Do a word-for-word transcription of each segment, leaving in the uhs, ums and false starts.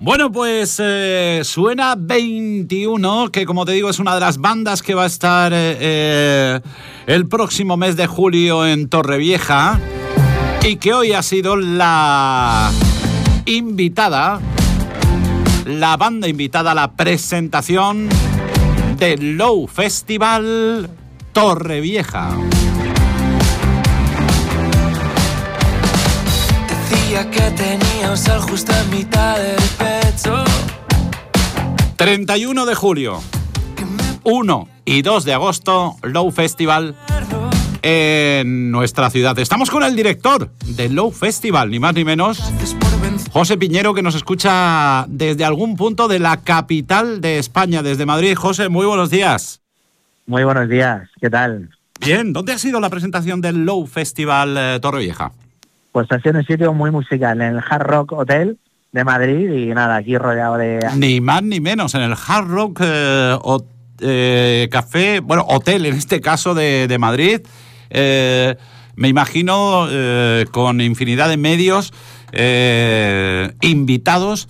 Bueno, pues eh, suena veintiuno, que como te digo es una de las bandas que va a estar eh, eh, el próximo mes de julio en Torrevieja y que hoy ha sido la invitada, la banda invitada a la presentación del Low Festival Torrevieja. Que tenía un sal justo en mitad del pecho. treinta y uno de julio, uno y dos de agosto, Low Festival en nuestra ciudad. Estamos con el director del Low Festival, ni más ni menos, José Piñero, que nos escucha desde algún punto de la capital de España, desde Madrid. José, muy buenos días. Muy buenos días, ¿qué tal? Bien, ¿dónde ha sido la presentación del Low Festival eh, Torrevieja? Pues ha sido un sitio muy musical, en el Hard Rock Hotel de Madrid, y nada, aquí rodeado de... Ni más ni menos, en el Hard Rock eh, o, eh, Café, bueno, hotel en este caso de, de Madrid. Eh, me imagino eh, con infinidad de medios eh, invitados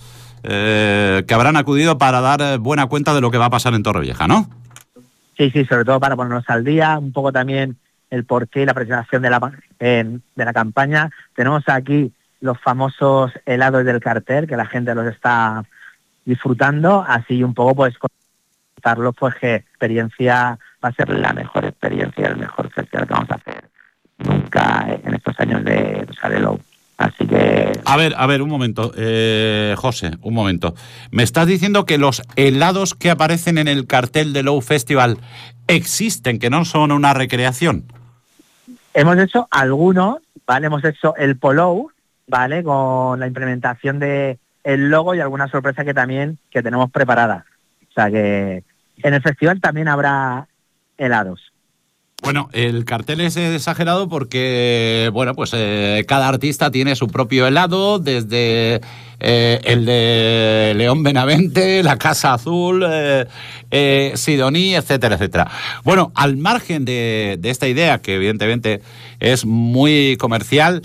eh, que habrán acudido para dar buena cuenta de lo que va a pasar en Torrevieja, ¿no? Sí, sí, sobre todo para ponernos al día, un poco también el porqué y la presentación de la, eh, de la campaña. Tenemos aquí los famosos helados del cartel, que la gente los está disfrutando, así un poco pues contarlo, pues que experiencia va a ser la mejor experiencia, el mejor festival que vamos a hacer nunca en estos años de, o sea, de Low. Así que... A ver, a ver, un momento, eh, José, un momento. ¿Me estás diciendo que los helados que aparecen en el cartel de Low Festival existen, que no son una recreación? Hemos hecho algunos, ¿vale? Hemos hecho el Polou, ¿vale? Con la implementación de el logo y alguna sorpresa que también que tenemos preparada. O sea que en el festival también habrá helados. Bueno, el cartel es exagerado porque, bueno, pues eh, cada artista tiene su propio helado, desde eh, el de León Benavente, la Casa Azul, eh, eh, Sidoní, etcétera, etcétera. Bueno, al margen de, de esta idea, que evidentemente es muy comercial,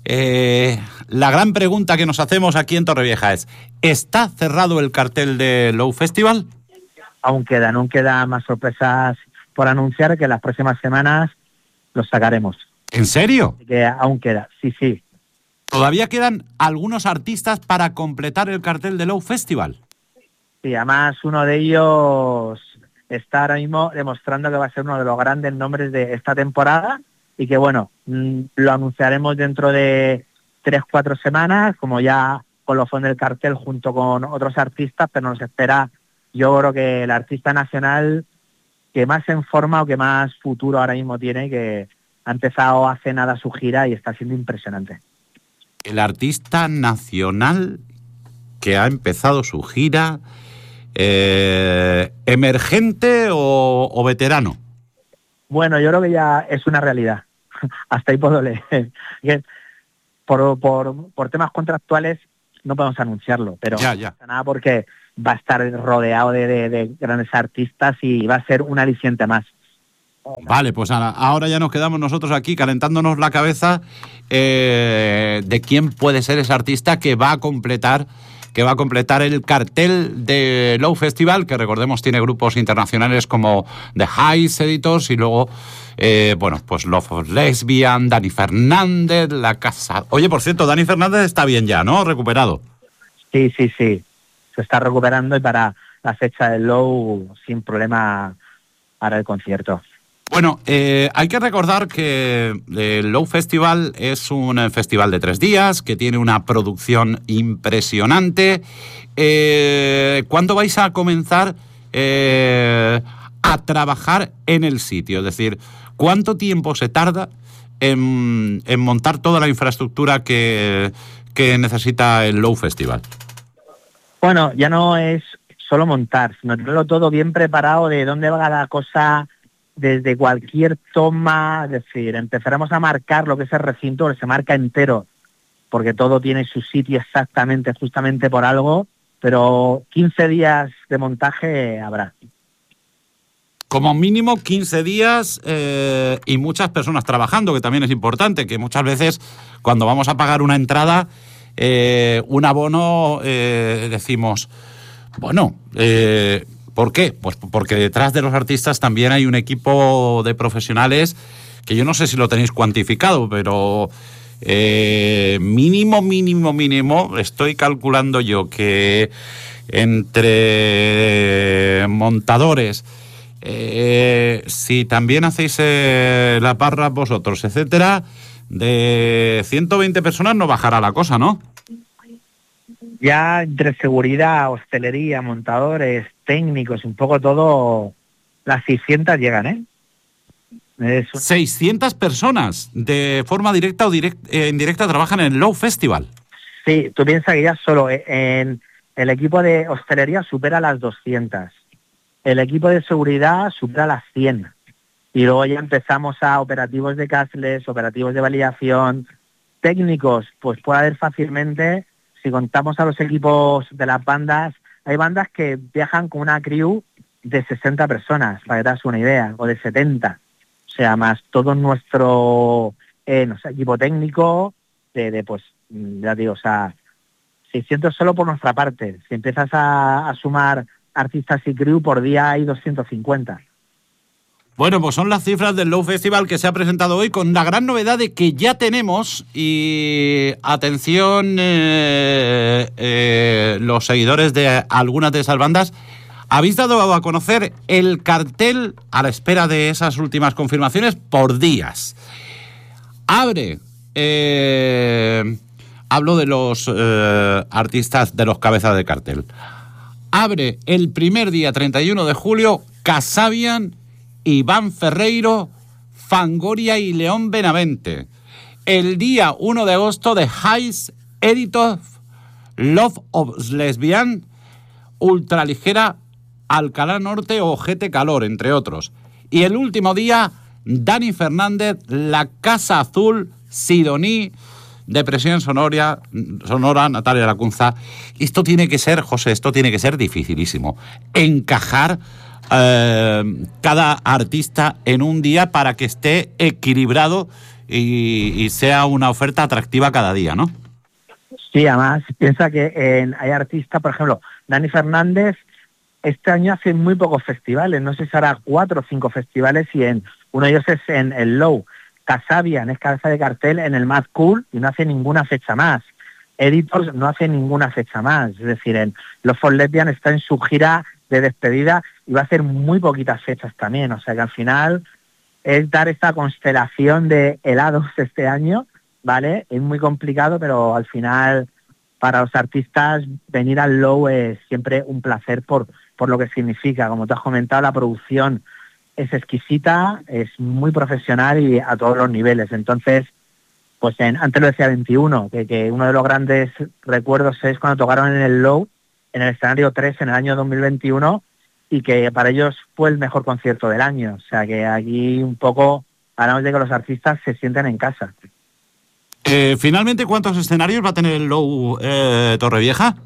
eh, la gran pregunta que nos hacemos aquí en Torrevieja es, ¿está cerrado el cartel de Low Festival? Aún quedan, aún quedan más sorpresas por anunciar, que las próximas semanas los sacaremos. ¿En serio? Que aún queda, sí, sí. ¿Todavía quedan algunos artistas para completar el cartel de Low Festival? Sí, además uno de ellos está ahora mismo demostrando que va a ser uno de los grandes nombres de esta temporada y que, bueno, lo anunciaremos dentro de tres, cuatro semanas, como ya colofón del cartel junto con otros artistas, pero nos espera, yo creo que el artista nacional que más en forma o que más futuro ahora mismo tiene, que ha empezado hace nada su gira y está siendo impresionante. El artista nacional que ha empezado su gira, eh, ¿emergente o, o veterano? Bueno, yo creo que ya es una realidad. Hasta ahí puedo leer. Por, por, por temas contractuales no podemos anunciarlo, pero ya, ya. no pasa nada porque va a estar rodeado de, de, de grandes artistas y va a ser un aliciente más. Vale, pues ahora, ahora ya nos quedamos nosotros aquí calentándonos la cabeza eh, de quién puede ser ese artista que va a completar que va a completar el cartel de Low Festival, que recordemos tiene grupos internacionales como The Highs Editors y luego, eh, bueno, pues Love of Lesbian, Dani Fernández, La Casa... Oye, por cierto, Dani Fernández está bien ya, ¿no? Recuperado. Sí, sí, sí. Se está recuperando y para la fecha del Low sin problema hará el concierto. Bueno, eh, hay que recordar que el Low Festival es un festival de tres días, que tiene una producción impresionante. Eh, ¿Cuándo vais a comenzar eh, a trabajar en el sitio? Es decir, ¿cuánto tiempo se tarda en, en montar toda la infraestructura que, que necesita el Low Festival? Bueno, ya no es solo montar, sino tenerlo todo bien preparado de dónde va cada cosa, desde cualquier toma, es decir, empezaremos a marcar lo que es el recinto, que se marca entero, porque todo tiene su sitio exactamente, justamente por algo, pero quince días de montaje habrá. Como mínimo quince días eh, y muchas personas trabajando, que también es importante, que muchas veces cuando vamos a pagar una entrada eh, un abono, eh, decimos, bueno, eh, ¿por qué? Pues porque detrás de los artistas también hay un equipo de profesionales que yo no sé si lo tenéis cuantificado, pero eh, mínimo, mínimo, mínimo, estoy calculando yo que entre montadores, eh, si también hacéis eh, las barras vosotros, etcétera, de ciento veinte personas no bajará la cosa, ¿no? Ya entre seguridad, hostelería, montadores, técnicos, un poco todo, las seiscientas llegan, ¿eh? Es un... seiscientas personas de forma directa o direct, eh, indirecta trabajan en el Low Festival. Sí, tú piensas que ya solo en el equipo de hostelería supera las doscientas. El equipo de seguridad supera las cien. Y luego ya empezamos a operativos de cashless, operativos de validación, técnicos, pues puede haber fácilmente, si contamos a los equipos de las bandas, hay bandas que viajan con una crew de sesenta personas, para que te hagas una idea, o de setenta. O sea, más todo nuestro eh, no sé, equipo técnico, de, de pues, ya digo, o sea, seiscientos solo por nuestra parte. Si empiezas a, a sumar artistas y crew, por día hay doscientos cincuenta. Bueno, pues son las cifras del Low Festival que se ha presentado hoy, con la gran novedad de que ya tenemos, y atención, eh, eh, los seguidores de algunas de esas bandas, habéis dado a conocer el cartel a la espera de esas últimas confirmaciones por días. Abre, eh, hablo de los eh, artistas, de los cabezas de cartel. Abre el primer día, treinta y uno de julio, Kasabian, Iván Ferreiro, Fangoria y León Benavente. El día uno de agosto, de Highs, Editov, Love of Lesbian, Ultraligera, Alcalá Norte o Ojete Calor, entre otros. Y el último día, Dani Fernández, La Casa Azul, Sidoní, Depresión Sonora, Sonora, Natalia Lacunza. Esto tiene que ser, José, esto tiene que ser dificilísimo. Encajar eh, cada artista en un día para que esté equilibrado y, y sea una oferta atractiva cada día, ¿no? Sí, además, piensa que en, hay artistas, por ejemplo, Dani Fernández, este año hace muy pocos festivales, no sé si hará cuatro o cinco festivales, y en uno de ellos es en el Low. Kasabian es cabeza de cartel en el Mad Cool y no hace ninguna fecha más. Editors no hace ninguna fecha más. Es decir, en Love for Lesbian está en su gira de despedida y va a hacer muy poquitas fechas también. O sea que al final es dar esta constelación de helados este año, ¿vale? Es muy complicado, pero al final para los artistas venir al Low es siempre un placer por, por lo que significa. Como te has comentado, la producción es exquisita, es muy profesional y a todos los niveles. Entonces, pues en, antes lo decía veintiuno, que, que uno de los grandes recuerdos es cuando tocaron en el Low, en el escenario tres en el año dos mil veintiuno, y que para ellos fue el mejor concierto del año. O sea que aquí un poco hablamos de que los artistas se sienten en casa. Eh, finalmente, ¿cuántos escenarios va a tener el Low eh, Torrevieja?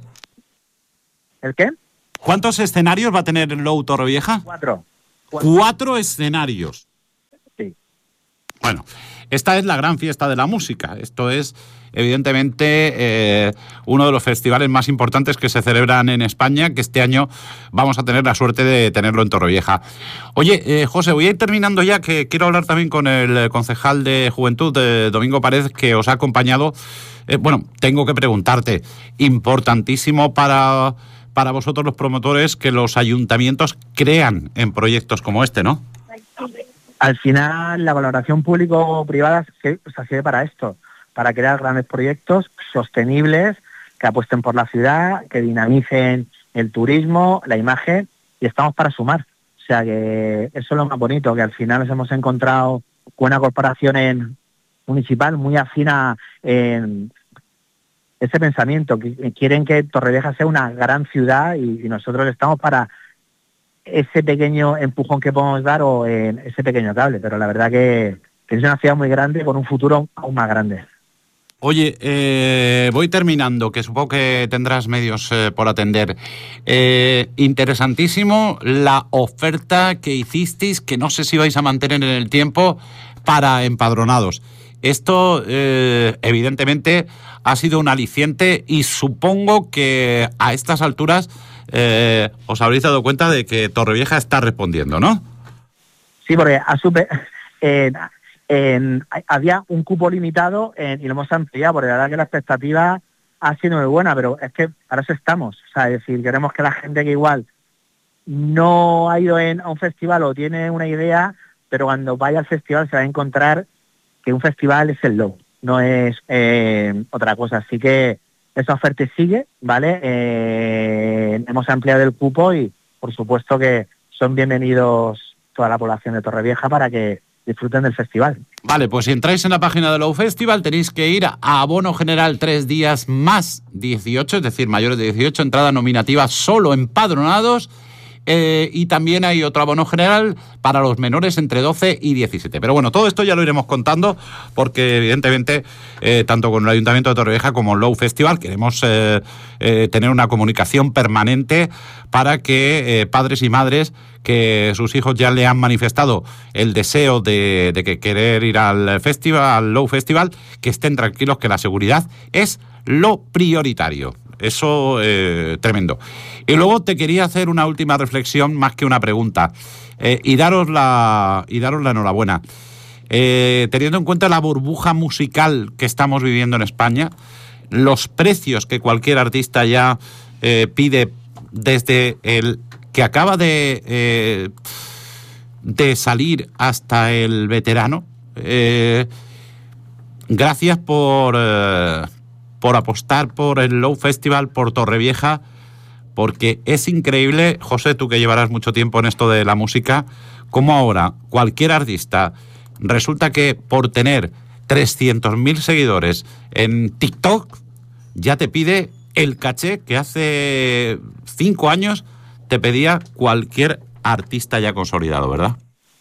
¿El qué? ¿Cuántos escenarios va a tener el Low Torrevieja? Cuatro. Cuatro, Cuatro escenarios. Sí. Bueno, esta es la gran fiesta de la música. Esto es, evidentemente, eh, uno de los festivales más importantes que se celebran en España, que este año vamos a tener la suerte de tenerlo en Torrevieja. Oye, eh, José, voy a ir terminando ya, que quiero hablar también con el concejal de Juventud, eh, Domingo Pared, que os ha acompañado. Eh, bueno, tengo que preguntarte, importantísimo para... para vosotros los promotores que los ayuntamientos crean en proyectos como este, ¿no? Al final, la colaboración público-privada se, o sea, sirve para esto, para crear grandes proyectos sostenibles que apuesten por la ciudad, que dinamicen el turismo, la imagen, y estamos para sumar. O sea que eso es lo más bonito, que al final nos hemos encontrado con una corporación en, municipal muy afina en ese pensamiento, que quieren que Torrevieja sea una gran ciudad y, y nosotros estamos para ese pequeño empujón que podemos dar o en ese pequeño cable, pero la verdad que, que es una ciudad muy grande con un futuro aún más grande. Oye, eh, voy terminando, que supongo que tendrás medios eh, por atender. Eh, interesantísimo la oferta que hicisteis, que no sé si vais a mantener en el tiempo, para empadronados. Esto, eh, evidentemente, ha sido un aliciente y supongo que a estas alturas eh, os habréis dado cuenta de que Torrevieja está respondiendo, ¿no? Sí, porque a super, eh, en, había un cupo limitado en, y lo hemos ampliado, porque la verdad que la expectativa ha sido muy buena, pero es que para eso estamos. O sea, es decir, queremos que la gente que igual no ha ido en, a un festival o tiene una idea, pero cuando vaya al festival se va a encontrar que un festival es el Low, no es eh, otra cosa. Así que esa oferta sigue, ¿vale? Eh, hemos ampliado el cupo y, por supuesto, que son bienvenidos toda la población de Torrevieja para que disfruten del festival. Vale, pues si entráis en la página de Low Festival tenéis que ir a abono general tres días más dieciocho, es decir, mayores de dieciocho, entrada nominativa solo empadronados. Eh, y también hay otro abono general para los menores entre doce y diecisiete. Pero bueno, todo esto ya lo iremos contando porque evidentemente eh, tanto con el Ayuntamiento de Torrevieja como el Low Festival queremos eh, eh, tener una comunicación permanente para que eh, padres y madres que sus hijos ya le han manifestado el deseo de, de que querer ir al festival, al Low Festival, que estén tranquilos que la seguridad es lo prioritario. Eso, eh, tremendo. Y luego te quería hacer una última reflexión, más que una pregunta, eh, y daros la y daros la enhorabuena. Eh, teniendo en cuenta la burbuja musical que estamos viviendo en España, los precios que cualquier artista ya eh, pide desde el que acaba de, eh, de salir hasta el veterano, eh, gracias por... Eh, por apostar por el Low Festival, por Torrevieja, porque es increíble, José, tú que llevarás mucho tiempo en esto de la música, cómo ahora cualquier artista resulta que por tener trescientos mil seguidores en TikTok ya te pide el caché que hace cinco años te pedía cualquier artista ya consolidado, ¿verdad?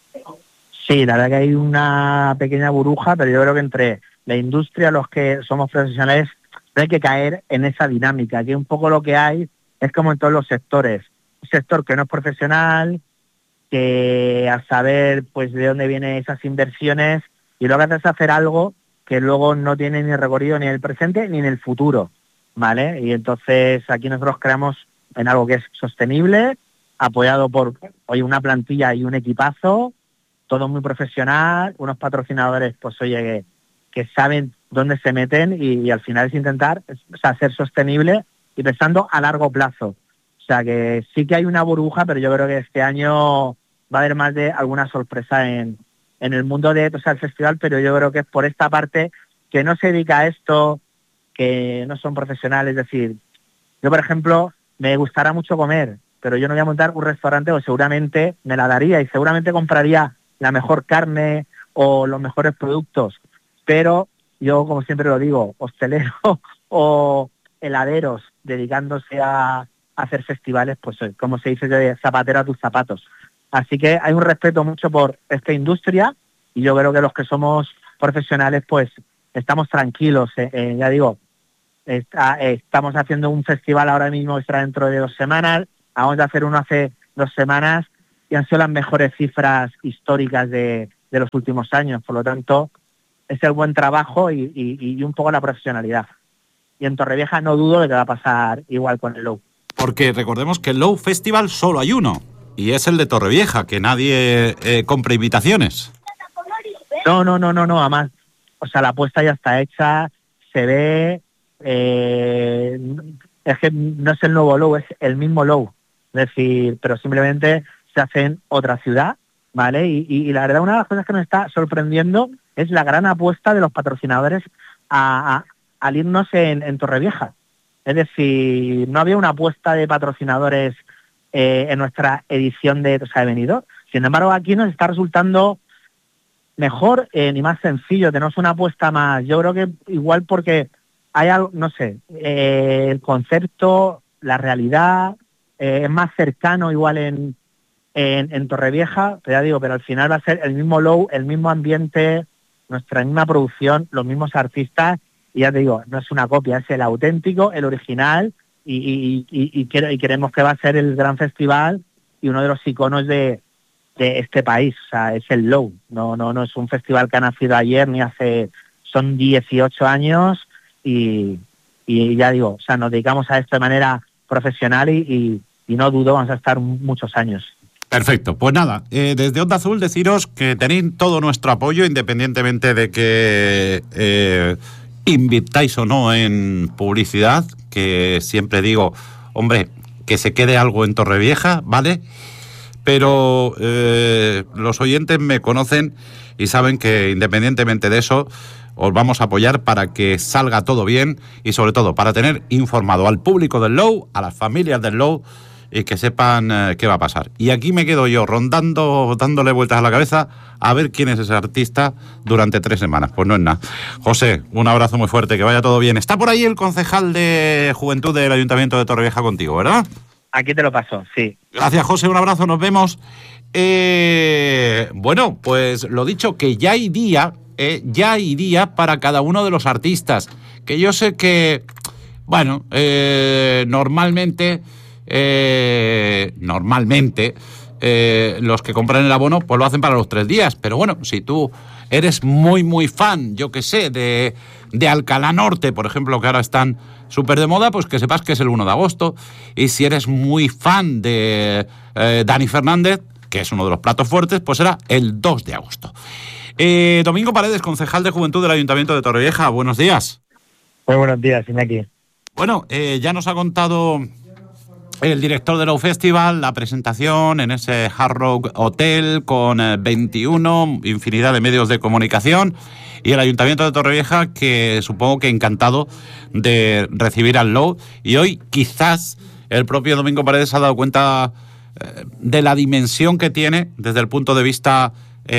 Sí, la verdad que hay una pequeña burbuja, pero yo creo que entre la industria, los que somos profesionales, hay que caer en esa dinámica, que un poco lo que hay es como en todos los sectores. Un sector que no es profesional, que a saber pues de dónde vienen esas inversiones, y lo que hace es hacer algo que luego no tiene ni recorrido ni en el presente ni en el futuro, ¿vale? Y entonces aquí nosotros creamos en algo que es sostenible, apoyado por hoy una plantilla y un equipazo, todo muy profesional, unos patrocinadores, pues oye, que, que saben dónde se meten y, y al final es intentar o sea, ser sostenible y pensando a largo plazo. O sea que sí que hay una burbuja, pero yo creo que este año va a haber más de alguna sorpresa en, en el mundo de, o sea, el festival, pero yo creo que es por esta parte que no se dedica a esto, que no son profesionales. Es decir, yo por ejemplo me gustará mucho comer, pero yo no voy a montar un restaurante o seguramente me la daría y seguramente compraría la mejor carne o los mejores productos, pero yo, como siempre lo digo, hostelero o heladeros dedicándose a, a hacer festivales, pues como se dice, de zapatero a tus zapatos. Así que hay un respeto mucho por esta industria y yo creo que los que somos profesionales pues estamos tranquilos. Eh, eh, ya digo, está, eh, estamos haciendo un festival ahora mismo que estará dentro de dos semanas, vamos a hacer uno hace dos semanas y han sido las mejores cifras históricas de, de los últimos años, por lo tanto es el buen trabajo y, y, y un poco la profesionalidad. Y en Torrevieja no dudo de que va a pasar igual con el Low. Porque recordemos que el Low Festival solo hay uno, y es el de Torrevieja, que nadie eh, compra invitaciones. No, no, no, no, no, además, o sea, la apuesta ya está hecha, se ve, eh, es que no es el nuevo Low, es el mismo Low. Es decir, pero simplemente se hace en otra ciudad, ¿vale? Y, y, y la verdad, una de las cosas que nos está sorprendiendo es la gran apuesta de los patrocinadores a, a, al irnos en, en Torrevieja. Es decir, no había una apuesta de patrocinadores eh, en nuestra edición de, o sea, de Benidorm. Sin embargo, aquí nos está resultando mejor eh, ni más sencillo. Tenemos una apuesta más. Yo creo que igual porque hay algo, no sé, eh, el concepto, la realidad, eh, es más cercano igual en, en, en Torrevieja, pero ya digo, pero al final va a ser el mismo Low, el mismo ambiente, nuestra misma producción, los mismos artistas, y ya te digo, no es una copia, es el auténtico, el original, y, y, y, y, y queremos que va a ser el gran festival y uno de los iconos de, de este país. O sea, es el Low, no, no, no es un festival que ha nacido ayer ni hace son dieciocho años y, y ya digo, o sea, nos dedicamos a esto de manera profesional y, y, y no dudo, vamos a estar muchos años. Perfecto, pues nada, eh, desde Onda Azul deciros que tenéis todo nuestro apoyo, independientemente de que eh, invirtáis o no en publicidad, que siempre digo, hombre, que se quede algo en Torrevieja, ¿vale? Pero eh, los oyentes me conocen y saben que independientemente de eso, os vamos a apoyar para que salga todo bien y sobre todo para tener informado al público del Low, a las familias del Low, y que sepan eh, qué va a pasar. Y aquí me quedo yo rondando, dándole vueltas a la cabeza a ver quién es ese artista durante tres semanas. Pues no es nada. José, un abrazo muy fuerte, que vaya todo bien. Está por ahí el concejal de Juventud del Ayuntamiento de Torrevieja contigo, ¿verdad? Aquí te lo paso, sí. Gracias, José, un abrazo, nos vemos. Eh, bueno, pues lo dicho, que ya hay día, eh, ya hay día para cada uno de los artistas. Que yo sé que, bueno, eh, normalmente... Eh, normalmente eh, los que compran el abono pues lo hacen para los tres días, pero bueno, si tú eres muy muy fan, yo que sé, de, de Alcalá Norte, por ejemplo, que ahora están súper de moda, pues que sepas que es el uno de agosto, y si eres muy fan de eh, Dani Fernández, que es uno de los platos fuertes, pues será el dos de agosto. eh, Domingo Paredes, concejal de Juventud del Ayuntamiento de Torrevieja, buenos días. Muy buenos días, Iñaki. Bueno, eh, ya nos ha contado el director del Low Festival, la presentación en ese Hard Rock Hotel con eh, veintiuno, infinidad de medios de comunicación, y el Ayuntamiento de Torrevieja, que supongo que encantado de recibir al Low. Y hoy quizás el propio Domingo Paredes ha dado cuenta eh, de la dimensión que tiene desde el punto de vista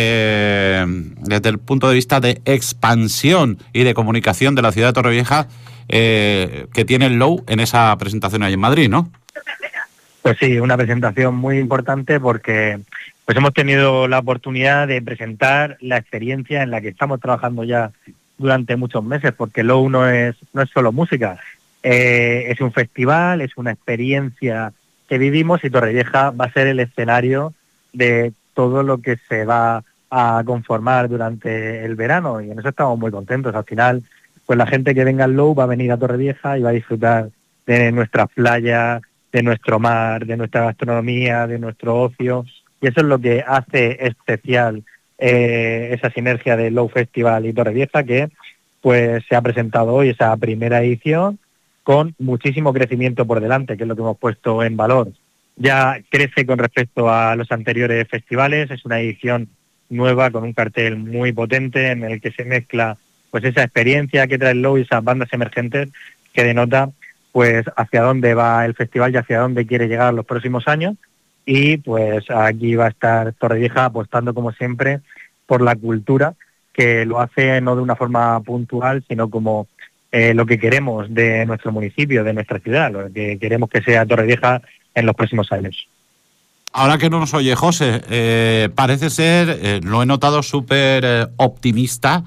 eh, desde el punto de vista de expansión y de comunicación de la ciudad de Torrevieja, eh, que tiene el Low en esa presentación ahí en Madrid, ¿no? Pues sí, una presentación muy importante porque pues hemos tenido la oportunidad de presentar la experiencia en la que estamos trabajando ya durante muchos meses, porque Low no es no es solo música, eh, es un festival, es una experiencia que vivimos, y Torrevieja va a ser el escenario de todo lo que se va a conformar durante el verano, y en eso estamos muy contentos. Al final, pues la gente que venga al Low va a venir a Torrevieja y va a disfrutar de nuestras playas, de nuestro mar, de nuestra gastronomía, de nuestro ocio, y eso es lo que hace especial eh, esa sinergia de Low Festival y Torrevieja, que pues se ha presentado hoy esa primera edición con muchísimo crecimiento por delante, que es lo que hemos puesto en valor. Ya crece con respecto a los anteriores festivales, es una edición nueva con un cartel muy potente en el que se mezcla pues esa experiencia que trae el Low y esas bandas emergentes, que denota pues hacia dónde va el festival y hacia dónde quiere llegar los próximos años. Y pues aquí va a estar Torrevieja apostando, como siempre, por la cultura, que lo hace no de una forma puntual, sino como eh, lo que queremos de nuestro municipio, de nuestra ciudad, lo que queremos que sea Torrevieja en los próximos años. Ahora que no nos oye José, eh, parece ser, eh, lo he notado súper eh, optimista,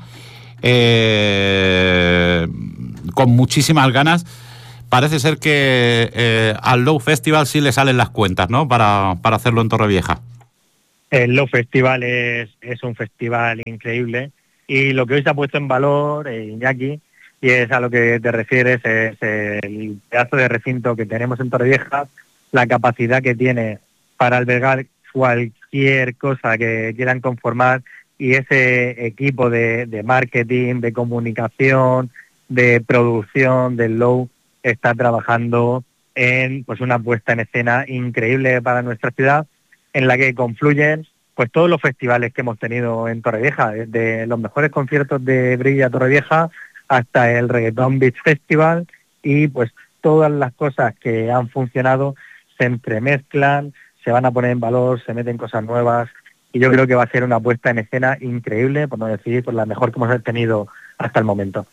eh, con muchísimas ganas. Parece ser que eh, al Low Festival sí le salen las cuentas, ¿no? Para, para hacerlo en Torrevieja. El Low Festival es, es un festival increíble, y lo que hoy se ha puesto en valor, eh, Iñaki, y es a lo que te refieres, es el pedazo de recinto que tenemos en Torrevieja, la capacidad que tiene para albergar cualquier cosa que quieran conformar, y ese equipo de, de marketing, de comunicación, de producción del Low está trabajando en pues una puesta en escena increíble para nuestra ciudad, en la que confluyen pues todos los festivales que hemos tenido en Torrevieja, desde los mejores conciertos de Brilla Torrevieja hasta el Reggaeton Beach Festival, y pues todas las cosas que han funcionado se entremezclan, se van a poner en valor, se meten cosas nuevas, y yo creo que va a ser una puesta en escena increíble, por no decir pues la mejor que hemos tenido hasta el momento.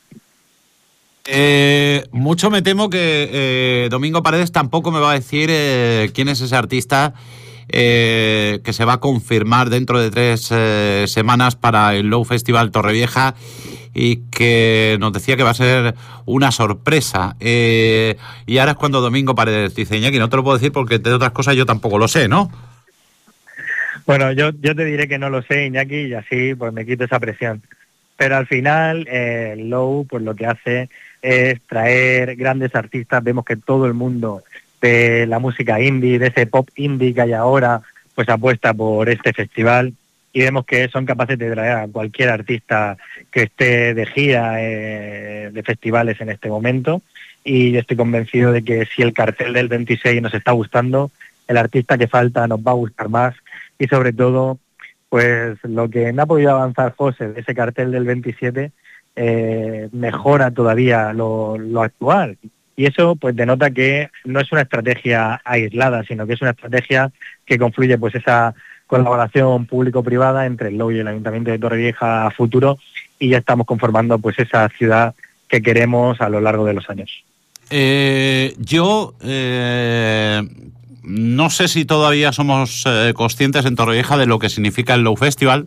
Eh, mucho me temo que eh, Domingo Paredes tampoco me va a decir eh, quién es ese artista eh, que se va a confirmar dentro de tres eh, semanas para el Low Festival Torrevieja, y que nos decía que va a ser una sorpresa. Eh, y ahora es cuando Domingo Paredes dice: Iñaki, no te lo puedo decir porque de otras cosas yo tampoco lo sé, ¿no? Bueno, yo, yo te diré que no lo sé, Iñaki, y así pues me quito esa presión. pero al final eh, el Low pues lo que hace es traer grandes artistas. Vemos que todo el mundo de la música indie, de ese pop indie que hay ahora, pues apuesta por este festival, y vemos que son capaces de traer a cualquier artista que esté de gira eh, de festivales en este momento, y estoy convencido de que si el cartel del veintiséis nos está gustando, el artista que falta nos va a gustar más, y sobre todo, pues lo que no ha podido avanzar José de ese cartel del veintisiete, eh, mejora todavía lo, lo actual. Y eso pues denota que no es una estrategia aislada, sino que es una estrategia que confluye pues esa colaboración público-privada entre el Low y el Ayuntamiento de Torrevieja a futuro, y ya estamos conformando pues esa ciudad que queremos a lo largo de los años. Eh, yo eh, no sé si todavía somos eh, conscientes en Torrevieja de lo que significa el Low Festival.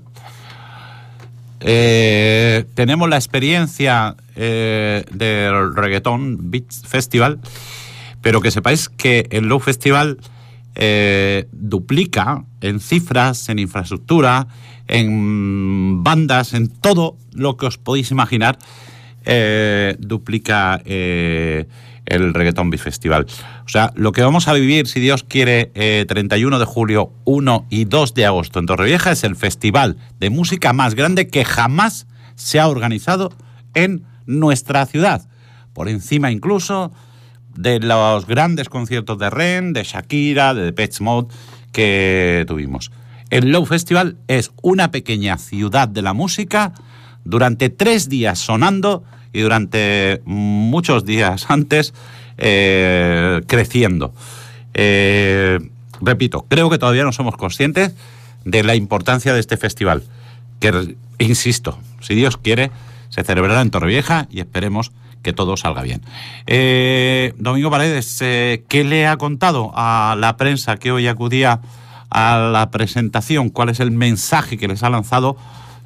Eh, tenemos la experiencia eh, del Reggaeton Beach Festival, pero que sepáis que el Low Festival eh, duplica en cifras, en infraestructura, en bandas, en todo lo que os podéis imaginar, eh, duplica eh, el Reggaeton Beach Festival. O sea, lo que vamos a vivir, si Dios quiere, eh, treinta y uno de julio, uno y dos de agosto en Torrevieja, es el festival de música más grande que jamás se ha organizado en nuestra ciudad. Por encima incluso de los grandes conciertos de R E M, de Shakira, de Depeche Mode que tuvimos. El Low Festival es una pequeña ciudad de la música durante tres días sonando y durante muchos días antes eh, creciendo. Eh, repito, creo que todavía no somos conscientes de la importancia de este festival, que, insisto, si Dios quiere, se celebrará en Torrevieja y esperemos que todo salga bien. Eh, Domingo Paredes, eh, ¿qué le ha contado a la prensa que hoy acudía a la presentación? ¿Cuál es el mensaje que les ha lanzado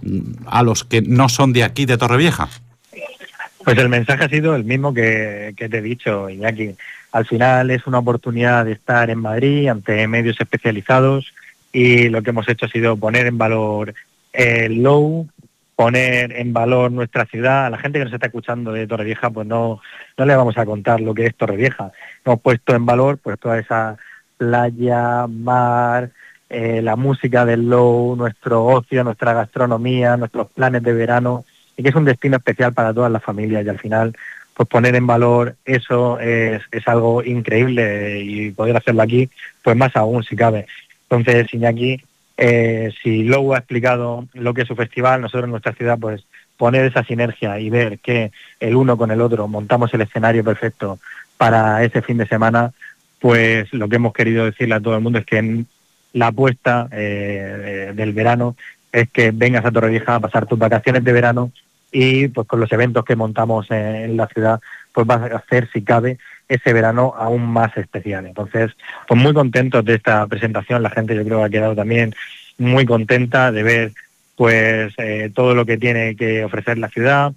a los que no son de aquí, de Torrevieja? Pues el mensaje ha sido el mismo que, que te he dicho, Iñaki. Al final es una oportunidad de estar en Madrid ante medios especializados, y lo que hemos hecho ha sido poner en valor el Low, poner en valor nuestra ciudad. A la gente que nos está escuchando de Torrevieja, pues no, no le vamos a contar lo que es Torrevieja. Hemos puesto en valor pues toda esa playa, mar, eh, la música del Low, nuestro ocio, nuestra gastronomía, nuestros planes de verano, y que es un destino especial para todas las familias, y al final pues poner en valor eso es, es algo increíble, y poder hacerlo aquí pues más aún si cabe. Entonces, Iñaki, eh, si Low ha explicado lo que es su festival, nosotros en nuestra ciudad pues poner esa sinergia y ver que el uno con el otro montamos el escenario perfecto para ese fin de semana, pues lo que hemos querido decirle a todo el mundo es que la apuesta eh, del verano es que vengas a Torrevieja a pasar tus vacaciones de verano, y pues con los eventos que montamos en, en la ciudad pues vas a hacer, si cabe, ese verano aún más especial. Entonces, pues muy contentos de esta presentación. La gente, yo creo, ha quedado también muy contenta de ver pues eh, todo lo que tiene que ofrecer la ciudad.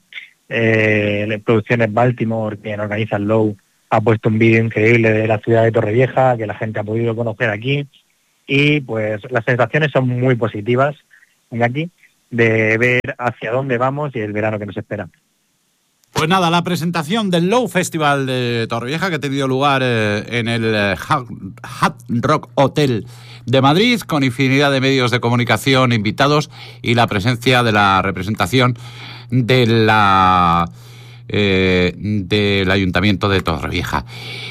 Eh, las producciones Baltimore, quien organiza el Low, ha puesto un vídeo increíble de la ciudad de Torrevieja que la gente ha podido conocer aquí, y pues las sensaciones son muy positivas aquí, de ver hacia dónde vamos y el verano que nos espera. Pues nada, la presentación del Low Festival de Torrevieja, que ha tenido lugar eh, en el eh, Hard Rock Hotel de Madrid, con infinidad de medios de comunicación invitados, y la presencia de la representación de la eh, del Ayuntamiento de Torrevieja.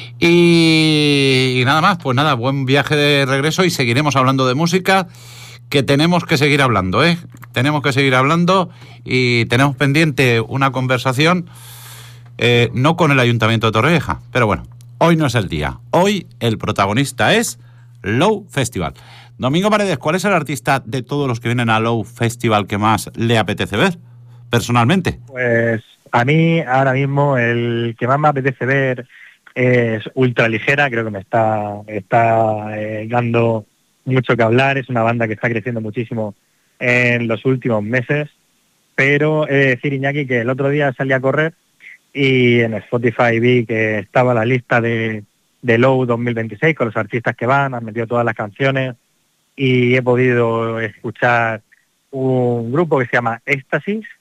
Y, y nada más, pues nada, buen viaje de regreso, y seguiremos hablando de música, que tenemos que seguir hablando, ¿eh? Tenemos que seguir hablando, y tenemos pendiente una conversación, eh, no con el Ayuntamiento de Torrevieja, pero bueno, hoy no es el día. Hoy el protagonista es Low Festival. Domingo Paredes, ¿cuál es el artista de todos los que vienen a Low Festival que más le apetece ver, personalmente? Pues a mí ahora mismo el que más me apetece ver es Ultraligera. Creo que me está, está eh, dando mucho que hablar. Es una banda que está creciendo muchísimo en los últimos meses, pero he de decir, Iñaki, que el otro día salí a correr y en Spotify vi que estaba la lista de, de Low dos mil veintiséis con los artistas que van, han metido todas las canciones, y he podido escuchar un grupo que se llama Éxtasis,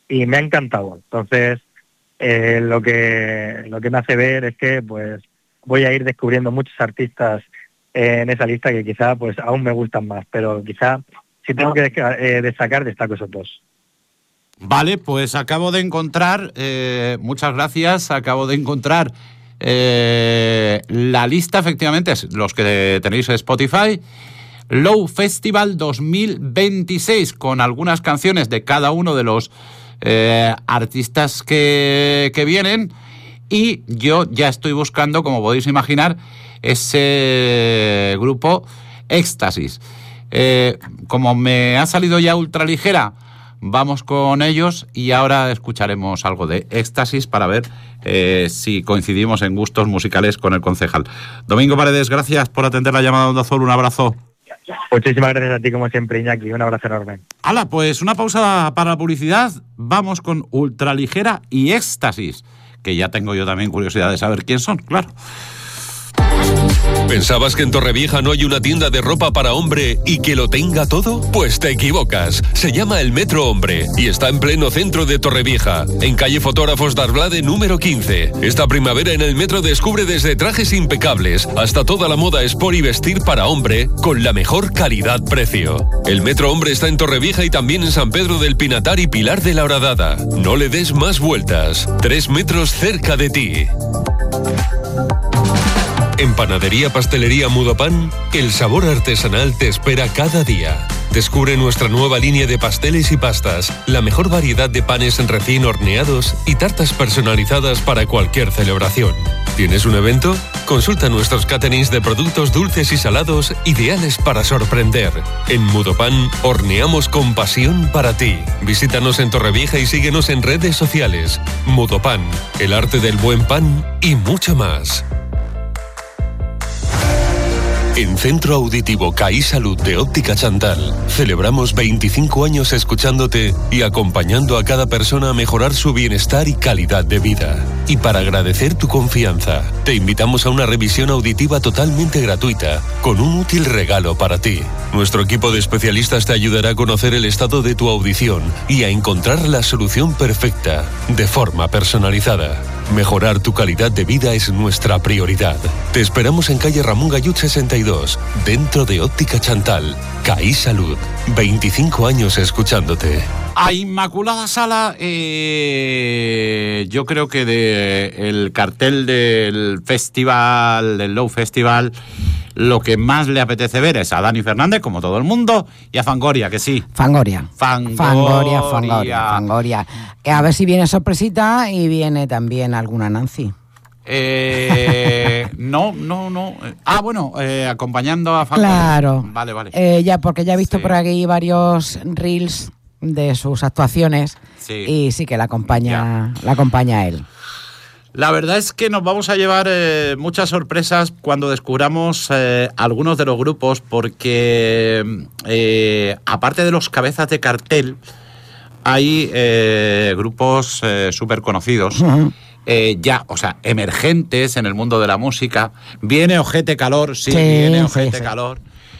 y me ha encantado. Entonces, eh, lo que lo que me hace ver es que pues voy a ir descubriendo muchos artistas en esa lista que quizá pues aún me gustan más, pero quizá si tengo que eh, destacar, destaco esos dos. Vale, pues acabo de encontrar, eh, muchas gracias, acabo de encontrar eh, la lista, efectivamente, los que tenéis en Spotify, Low Festival dos mil veintiséis, con algunas canciones de cada uno de los eh, artistas que, que vienen, y yo ya estoy buscando, como podéis imaginar, ese grupo Éxtasis. Eh, como me ha salido ya Ultraligera, vamos con ellos y ahora escucharemos algo de Éxtasis para ver eh, si coincidimos en gustos musicales con el concejal. Domingo Paredes, gracias por atender la llamada de Onda Azul, un abrazo. Muchísimas gracias a ti, como siempre, Iñaki, un abrazo enorme. Hala, pues una pausa para la publicidad, vamos con Ultraligera y Éxtasis, que ya tengo yo también curiosidad de saber quién son, claro. ¿Pensabas que en Torrevieja no hay una tienda de ropa para hombre y que lo tenga todo? Pues te equivocas. Se llama El Metro Hombre y está en pleno centro de Torrevieja, en calle Fotógrafos d'Arblade número quince. Esta primavera en el metro descubre desde trajes impecables hasta toda la moda sport y vestir para hombre con la mejor calidad-precio. El Metro Hombre está en Torrevieja y también en San Pedro del Pinatar y Pilar de la Horadada. No le des más vueltas. Tres metros cerca de ti. En Panadería Pastelería Mudopan, el sabor artesanal te espera cada día. Descubre nuestra nueva línea de pasteles y pastas, la mejor variedad de panes recién horneados y tartas personalizadas para cualquier celebración. ¿Tienes un evento? Consulta nuestros caterings de productos dulces y salados ideales para sorprender. En Mudopan, horneamos con pasión para ti. Visítanos en Torrevieja y síguenos en redes sociales. Mudopan, el arte del buen pan y mucho más. En Centro Auditivo CAI Salud de Óptica Chantal celebramos veinticinco años escuchándote y acompañando a cada persona a mejorar su bienestar y calidad de vida. Y para agradecer tu confianza, te invitamos a una revisión auditiva totalmente gratuita con un útil regalo para ti. Nuestro equipo de especialistas te ayudará a conocer el estado de tu audición y a encontrar la solución perfecta de forma personalizada. Mejorar tu calidad de vida es nuestra prioridad. Te esperamos en calle Ramón Gallut sesenta y dos, dentro de Óptica Chantal. CAI Salud, veinticinco años escuchándote. A Inmaculada Sala, eh, yo creo que de el cartel del festival, del Low Festival, lo que más le apetece ver es a Dani Fernández, como todo el mundo, y a Fangoria, que sí. Fangoria. Fangoria. Fangoria, Fangoria, Fangoria. A ver si viene sorpresita y viene también alguna Nancy. Eh, no, no, no. Ah, bueno, eh, acompañando a Fangoria. Claro. Vale, vale. Eh, ya, porque ya he visto Sí. por aquí varios reels de sus actuaciones Sí. y sí que la acompaña, la acompaña él. La verdad es que nos vamos a llevar eh, muchas sorpresas cuando descubramos eh, algunos de los grupos, porque eh, aparte de los cabezas de cartel, hay eh, grupos eh, súper conocidos, Uh-huh. eh, ya, o sea, emergentes en el mundo de la música. Viene Ojete Calor, sí, Sí, viene sí, Ojete sí. Calor.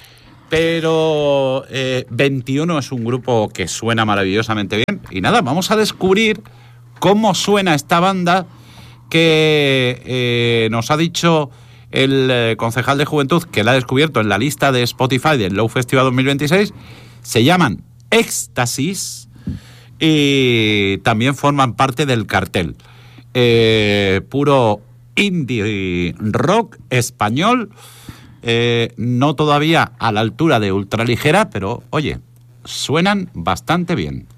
Pero eh, veintiuno es un grupo que suena maravillosamente bien. Y nada, vamos a descubrir cómo suena esta banda que eh, nos ha dicho el eh, concejal de Juventud, que la ha descubierto en la lista de Spotify del Low Festival dos mil veintiséis. Se llaman Éxtasis y también forman parte del cartel. Eh, puro indie rock español, eh, no todavía a la altura de Ultraligera, pero oye, suenan bastante bien.